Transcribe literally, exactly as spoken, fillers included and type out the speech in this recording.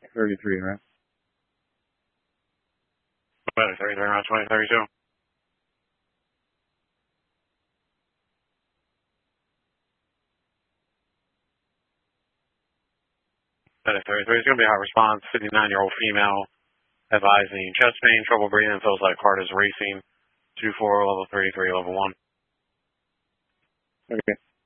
thirty-three, right? Better, thirty-three, around twenty thirty-two. Better, thirty-three is going to be a hot response. fifty-nine-year-old female advising chest pain, trouble breathing, feels like heart is racing. two four, level thirty-three, level one. Okay.